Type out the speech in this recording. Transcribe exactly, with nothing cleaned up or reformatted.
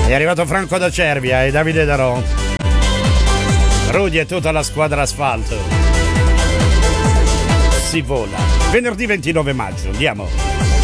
È arrivato Franco da Cervia e Davide Darò. Rudy e tutta la squadra asfalto. Si vola. Venerdì ventinove maggio, andiamo.